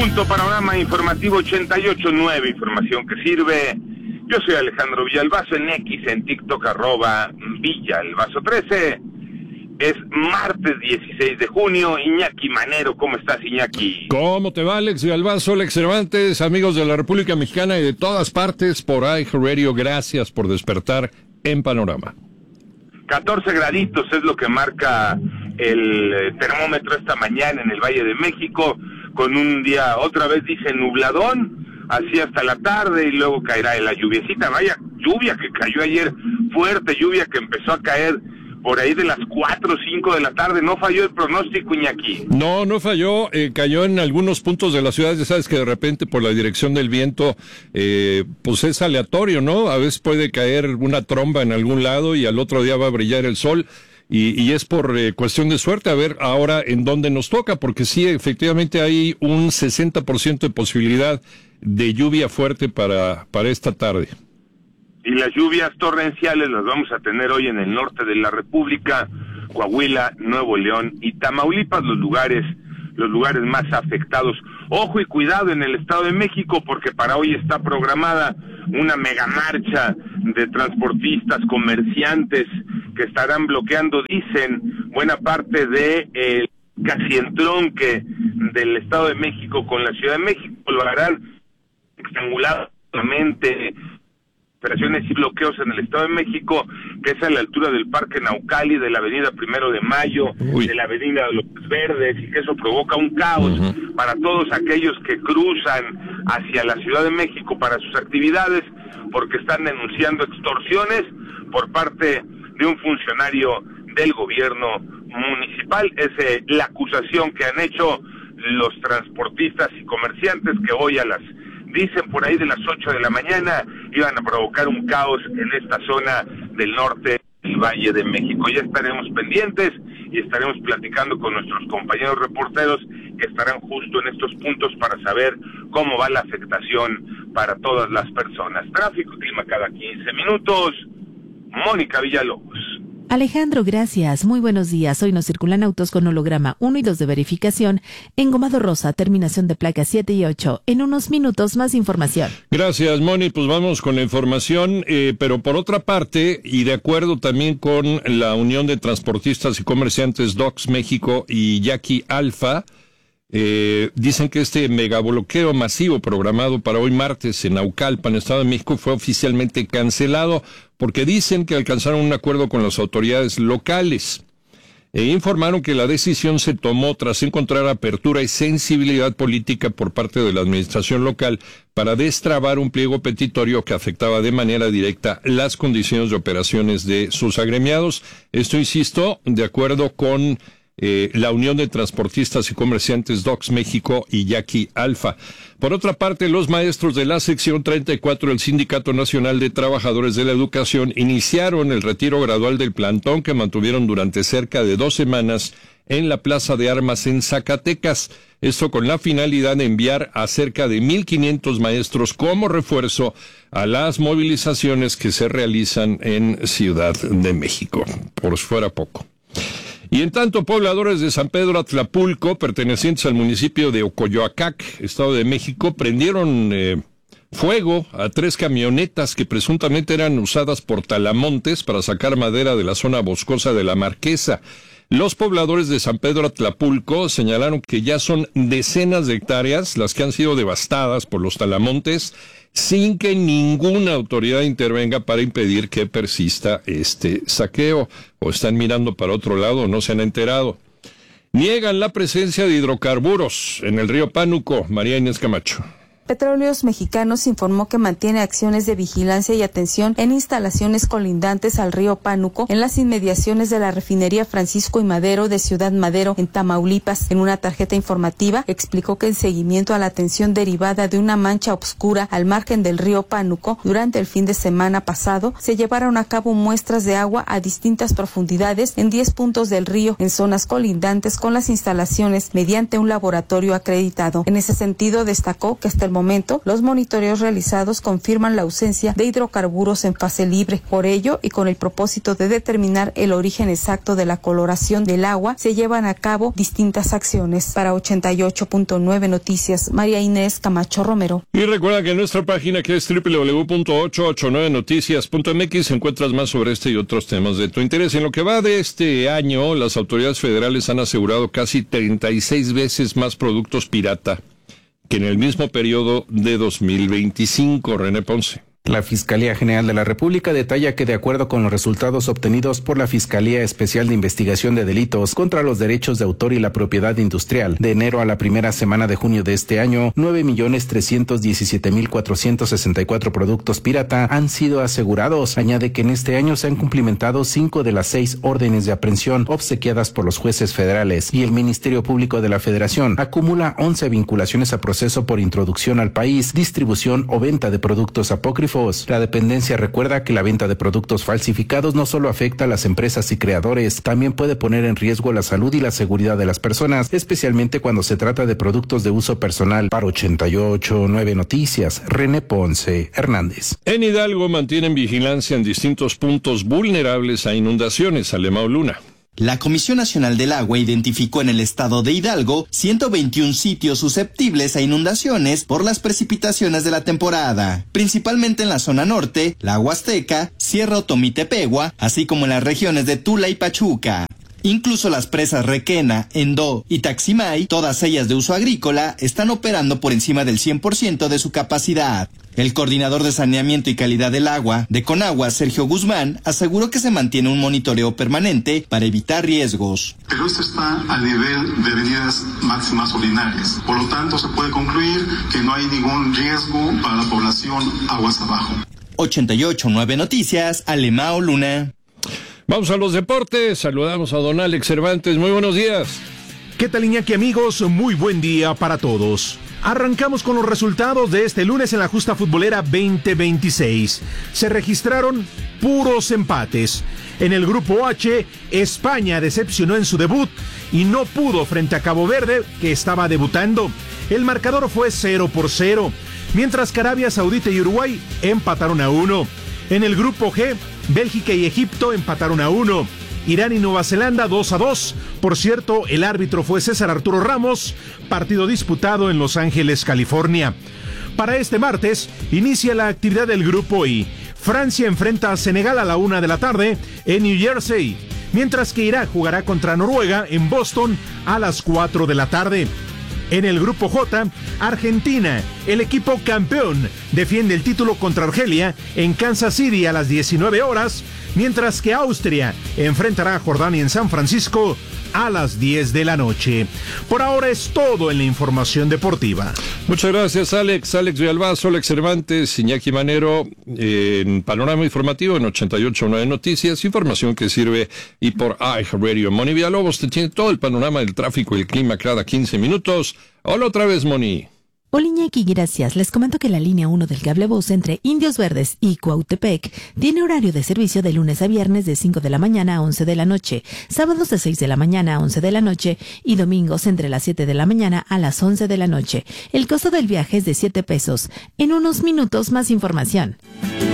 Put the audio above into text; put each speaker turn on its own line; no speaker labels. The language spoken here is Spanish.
punto, panorama informativo 88.9, información que sirve. Yo soy Alejandro Villalbazo, en X, en TikTok, @Villalbazo13. Es martes 16 de junio. Iñaki Manero, ¿cómo estás, Iñaki?
¿Cómo te va, Alex Villalbazo, Alex Cervantes, amigos de la República Mexicana y de todas partes por iHeartRadio? Gracias por despertar en Panorama.
14 graditos es lo que marca el termómetro esta mañana en el Valle de México, con un día, otra vez dice nubladón, así hasta la tarde, y luego caerá la lluviecita. Vaya lluvia que cayó ayer, fuerte lluvia que empezó a caer por ahí de las 4 o 5 de la tarde. ¿No falló el pronóstico, Iñaki?
No falló, cayó en algunos puntos de la ciudad. Ya sabes que de repente por la dirección del viento, pues es aleatorio, ¿no? A veces puede caer una tromba en algún lado y al otro día va a brillar el sol. Y es por cuestión de suerte, a ver ahora en dónde nos toca, porque sí, efectivamente hay un 60% de posibilidad de lluvia fuerte para esta tarde.
Y las lluvias torrenciales las vamos a tener hoy en el norte de la República, Coahuila, Nuevo León y Tamaulipas, los lugares más afectados. Ojo y cuidado en el Estado de México, porque para hoy está programada una mega marcha de transportistas, comerciantes que estarán bloqueando, dicen, buena parte de casi entronque del Estado de México con la Ciudad de México. Lo harán estranguladamente, operaciones y bloqueos en el Estado de México, que es a la altura del Parque Naucali, de la Avenida 1 de Mayo, de la Avenida López Verdes, y que eso provoca un caos para todos aquellos que cruzan hacia la Ciudad de México para sus actividades, porque están denunciando extorsiones por parte de un funcionario del gobierno municipal. Es la acusación que han hecho los transportistas y comerciantes, que hoy dicen por ahí de las 8 de la mañana, iban a provocar un caos en esta zona del norte del Valle de México. Ya estaremos pendientes y estaremos platicando con nuestros compañeros reporteros que estarán justo en estos puntos para saber cómo va la afectación para todas las personas. Tráfico y clima cada 15 minutos. Mónica Villalobos.
Alejandro, gracias. Muy buenos días. Hoy nos circulan autos con holograma 1 y 2 de verificación. Engomado rosa, terminación de placas 7 y 8. En unos minutos, más información.
Gracias, Moni. Pues vamos con la información, pero por otra parte, y de acuerdo también con la Unión de Transportistas y Comerciantes DOCS México y Yaqui Alfa, dicen que este megabloqueo masivo programado para hoy martes en Naucalpan, Estado de México, fue oficialmente cancelado porque dicen que alcanzaron un acuerdo con las autoridades locales e informaron que la decisión se tomó tras encontrar apertura y sensibilidad política por parte de la administración local para destrabar un pliego petitorio que afectaba de manera directa las condiciones de operaciones de sus agremiados. Esto, insisto, de acuerdo con la Unión de Transportistas y Comerciantes DOCS México y Yaqui Alfa. Por otra parte, los maestros de la sección 34 del Sindicato Nacional de Trabajadores de la Educación iniciaron el retiro gradual del plantón que mantuvieron durante cerca de 2 semanas en la Plaza de Armas en Zacatecas. Esto con la finalidad de enviar a cerca de 1,500 maestros como refuerzo a las movilizaciones que se realizan en Ciudad de México. Por si fuera poco. Y en tanto, pobladores de San Pedro Atlapulco, pertenecientes al municipio de Ocoyoacac, Estado de México, prendieron fuego a 3 camionetas que presuntamente eran usadas por talamontes para sacar madera de la zona boscosa de la Marquesa. Los pobladores de San Pedro Atlapulco señalaron que ya son decenas de hectáreas las que han sido devastadas por los talamontes, sin que ninguna autoridad intervenga para impedir que persista este saqueo. O están mirando para otro lado o no se han enterado. Niegan la presencia de hidrocarburos en el río Pánuco. María Inés Camacho.
Petróleos Mexicanos informó que mantiene acciones de vigilancia y atención en instalaciones colindantes al río Pánuco, en las inmediaciones de la refinería Francisco y Madero de Ciudad Madero, en Tamaulipas. En una tarjeta informativa explicó que en seguimiento a la atención derivada de una mancha oscura al margen del río Pánuco, durante el fin de semana pasado se llevaron a cabo muestras de agua a distintas profundidades en 10 puntos del río, en zonas colindantes con las instalaciones, mediante un laboratorio acreditado. En ese sentido, destacó que hasta el momento, los monitoreos realizados confirman la ausencia de hidrocarburos en fase libre. Por ello, y con el propósito de determinar el origen exacto de la coloración del agua, se llevan a cabo distintas acciones. Para 88.9 Noticias, María Inés Camacho Romero.
Y recuerda que en nuestra página, que es www.889noticias.mx, encuentras más sobre este y otros temas de tu interés. En lo que va de este año, las autoridades federales han asegurado casi 36 veces más productos pirata que en el mismo periodo de 2025. René Ponce.
La Fiscalía General de la República detalla que, de acuerdo con los resultados obtenidos por la Fiscalía Especial de Investigación de Delitos contra los Derechos de Autor y la Propiedad Industrial, de enero a la primera semana de junio de este año, 9.317.464 productos pirata han sido asegurados. Añade que en este año se han cumplimentado 5 de las 6 órdenes de aprehensión obsequiadas por los jueces federales, y el Ministerio Público de la Federación acumula 11 vinculaciones a proceso por introducción al país, distribución o venta de productos apócrifos. La dependencia recuerda que la venta de productos falsificados no solo afecta a las empresas y creadores, también puede poner en riesgo la salud y la seguridad de las personas, especialmente cuando se trata de productos de uso personal. Para 88.9 Noticias, René Ponce Hernández.
En Hidalgo mantienen vigilancia en distintos puntos vulnerables a inundaciones. Alemão Luna.
La Comisión Nacional del Agua identificó en el estado de Hidalgo 121 sitios susceptibles a inundaciones por las precipitaciones de la temporada, principalmente en la zona norte, la Huasteca, Sierra Otomí-Tepehua, así como en las regiones de Tula y Pachuca. Incluso las presas Requena, Endó y Taximay, todas ellas de uso agrícola, están operando por encima del 100% de su capacidad. El coordinador de saneamiento y calidad del agua de Conagua, Sergio Guzmán, aseguró que se mantiene un monitoreo permanente para evitar riesgos.
Pero esto está a nivel de avenidas máximas ordinarias. Por lo tanto, se puede concluir que no hay ningún riesgo para la población aguas abajo.
88.9 Noticias, Alemão Luna.
Vamos a los deportes. Saludamos a don Alex Cervantes. Muy buenos días.
¿Qué tal, Iñaki, amigos? Muy buen día para todos. Arrancamos con los resultados de este lunes en la justa futbolera 2026. Se registraron puros empates. En el grupo H, España decepcionó en su debut y no pudo frente a Cabo Verde, que estaba debutando. El marcador fue 0-0, mientras que Arabia Saudita y Uruguay empataron a 1. En el grupo G, Bélgica y Egipto empataron a 1. Irán y Nueva Zelanda 2-2. Por cierto, el árbitro fue César Arturo Ramos, partido disputado en Los Ángeles, California. Para este martes, inicia la actividad del grupo I. Francia enfrenta a Senegal a la 1 de la tarde en New Jersey, mientras que Irak jugará contra Noruega en Boston a las 4 de la tarde. En el grupo J, Argentina, el equipo campeón, defiende el título contra Argelia en Kansas City a las 19 horas, mientras que Austria enfrentará a Jordania en San Francisco a las 10 de la noche. Por ahora es todo en la información deportiva.
Muchas gracias, Alex. Alex Villalbazo, Alex Cervantes, Iñaki Manero, en Panorama Informativo en 88.9 Noticias, información que sirve y por iHeartRadio. Moni Villalobos te tiene todo el panorama del tráfico y el clima cada 15 minutos. Hola otra vez, Moni.
Hola, Iñaki, gracias. Les comento que la línea 1 del cablebús entre Indios Verdes y Cuautepec tiene horario de servicio de lunes a viernes de 5 de la mañana a 11 de la noche, sábados de 6 de la mañana a 11 de la noche y domingos entre las 7 de la mañana a las 11 de la noche. El costo del viaje es de $7. En unos minutos más información.